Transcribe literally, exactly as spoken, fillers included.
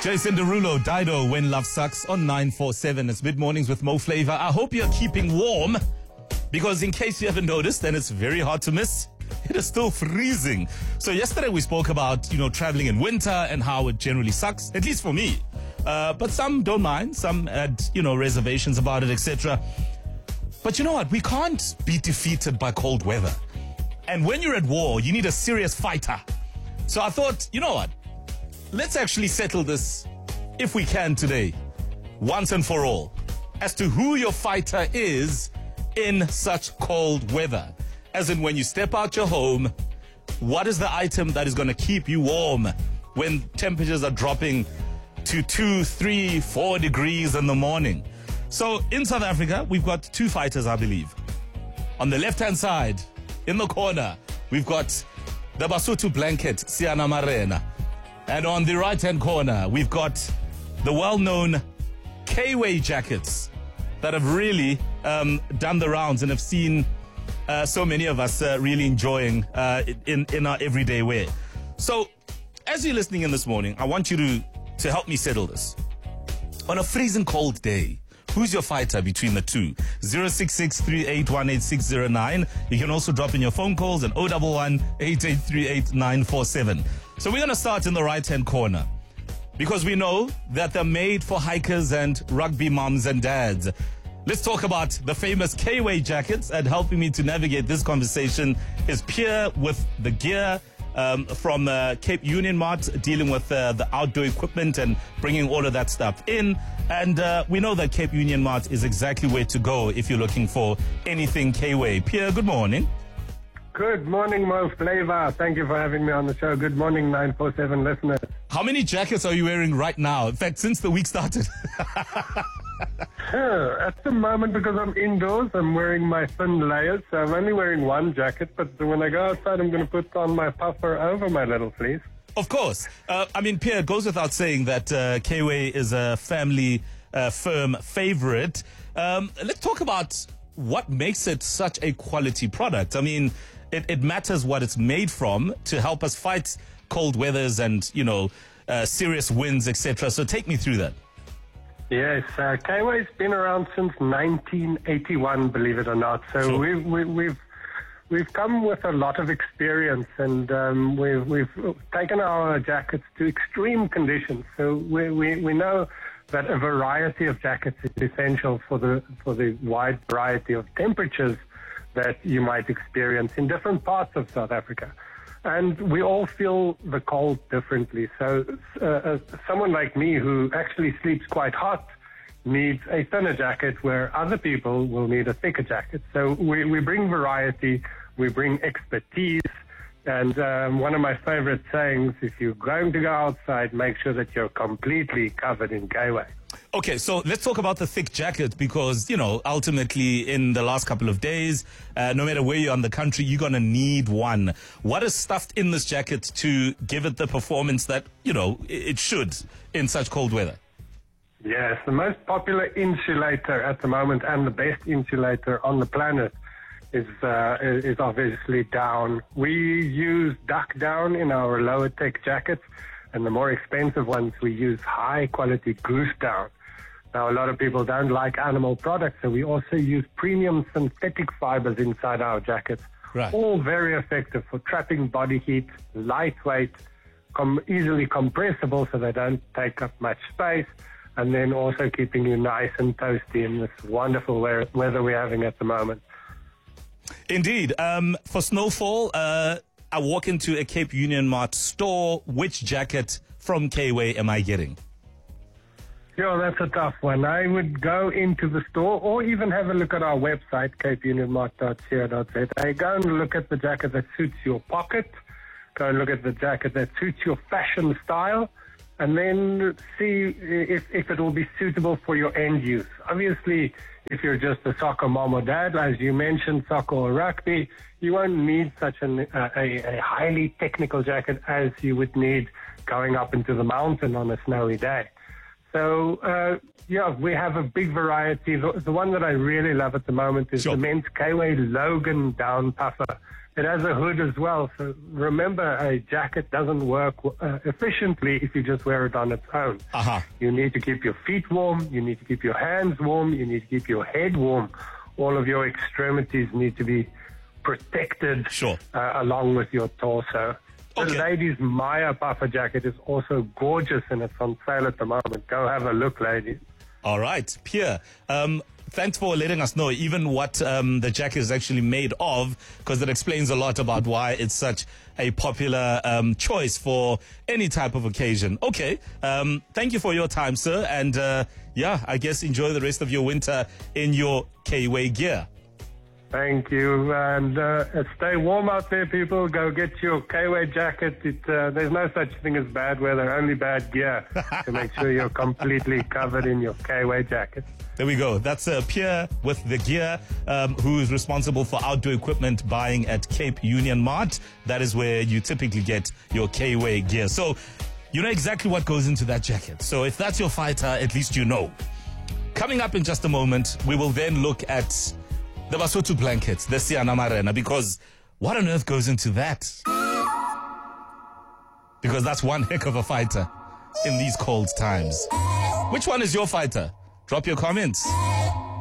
Jason Derulo, Dido, When Love Sucks on nine four seven. It's Mid Mornings with Mo Flavor. I hope you're keeping warm because in case you haven't noticed, and it's very hard to miss, it is still freezing. So yesterday we spoke about, you know, traveling in winter and how it generally sucks, at least for me. Uh, but some don't mind. Some had, you know, reservations about it, et cetera. But you know what? We can't be defeated by cold weather. And when you're at war, you need a serious fighter. So I thought, you know what? Let's actually settle this, if we can today, once and for all, as to who your fighter is in such cold weather. As in, when you step out your home, what is the item that is going to keep you warm when temperatures are dropping to two, three, four degrees in the morning? So in South Africa, we've got two fighters, I believe. On the left-hand side, in the corner, we've got the Basotho blanket, Siana Marena. And on the right-hand corner, we've got the well-known K-Way jackets that have really um, done the rounds and have seen uh, so many of us uh, really enjoying uh, in, in our everyday wear. So, as you're listening in this morning, I want you to, to help me settle this. On a freezing cold day, who's your fighter between the two? zero six six, three eight one, eight six zero nine. You can also drop in your phone calls at zero one one, eight eight three eight, nine four seven. So we're going to start in the right-hand corner because we know that they're made for hikers and rugby moms and dads. Let's talk about the famous K-Way jackets, and helping me to navigate this conversation is Pierre with the gear um, from uh, Cape Union Mart, dealing with uh, the outdoor equipment and bringing all of that stuff in. And uh, we know that Cape Union Mart is exactly where to go if you're looking for anything K-Way. Pierre, good morning. Good morning, Mo Flavor. Thank you for having me on the show. Good morning, nine four seven listeners. How many jackets are you wearing right now? In fact, since the week started. Sure. At the moment, because I'm indoors, I'm wearing my thin layers, so I'm only wearing one jacket. But when I go outside, I'm going to put on my puffer over my little fleece. Of course. Uh, I mean, Pierre, it goes without saying that uh, K-Way is a family uh, firm favorite. Um, let's talk about what makes it such a quality product. I mean, it, it matters what it's made from to help us fight cold weathers and, you know, uh, serious winds, et cetera. So take me through that. Yes, uh, K-Way's been around since nineteen eighty-one, believe it or not. So Sure. we've, we, we've we've come with a lot of experience, and um, we've we've taken our jackets to extreme conditions. So we we, we know that a variety of jackets is essential for the for the wide variety of temperatures that you might experience in different parts of South Africa. And we all feel the cold differently. So uh, uh, someone like me who actually sleeps quite hot needs a thinner jacket, where other people will need a thicker jacket. So we, we bring variety, we bring expertise. And um, one of my favorite sayings, if you're going to go outside, make sure that you're completely covered in K-Way. Okay, so let's talk about the thick jacket because, you know, ultimately in the last couple of days, uh, no matter where you're in the country, you're going to need one. What is stuffed in this jacket to give it the performance that, you know, it should in such cold weather? Yes, the most popular insulator at the moment and the best insulator on the planet is uh, is obviously down. We use duck down in our lower tech jackets, and the more expensive ones we use high quality goose down. Now, a lot of people don't like animal products, so we also use premium synthetic fibers inside our jackets. Right. All very effective for trapping body heat, lightweight, com- easily compressible so they don't take up much space, and then also keeping you nice and toasty in this wonderful we- weather we're having at the moment. Indeed. Um, for snowfall, uh, I walk into a Cape Union Mart store. Which jacket from K-Way am I getting? Yeah, that's a tough one. I would go into the store or even have a look at our website, cape union mart dot co dot za. Go and look at the jacket that suits your pocket. Go and look at the jacket that suits your fashion style. And then see if, if it will be suitable for your end use. Obviously, if you're just a soccer mom or dad, as you mentioned, soccer or rugby, you won't need such an, uh, a, a highly technical jacket as you would need going up into the mountain on a snowy day. So, uh, yeah, we have a big variety. The, the one that I really love at the moment is Sure. the men's K-Way Logan down puffer. It has a hood as well. So remember, a jacket doesn't work uh, efficiently if you just wear it on its own. Uh-huh. You need to keep your feet warm. You need to keep your hands warm. You need to keep your head warm. All of your extremities need to be protected Sure. uh, along with your torso. The Okay. ladies' Maya puffer jacket is also gorgeous, and it's on sale at the moment. Go have a look, ladies. All right, Pierre. Um, thanks for letting us know even what um, the jacket is actually made of, because it explains a lot about why it's such a popular um, choice for any type of occasion. Okay, um, thank you for your time, sir. And uh, yeah, I guess enjoy the rest of your winter in your K-Way gear. Thank you, and uh, stay warm out there, people. Go get your K-Way jacket. It, uh, there's no such thing as bad weather, only bad gear. To make sure you're completely covered in your K-Way jacket. There we go. That's uh, Pierre with the gear, um, who is responsible for outdoor equipment buying at Cape Union Mart. That is where you typically get your K-Way gear. So you know exactly what goes into that jacket. So if that's your fighter, at least you know. Coming up in just a moment, we will then look at the Basotho blankets, the Siana Marena, because what on earth goes into that? Because that's one heck of a fighter in these cold times. Which one is your fighter? Drop your comments.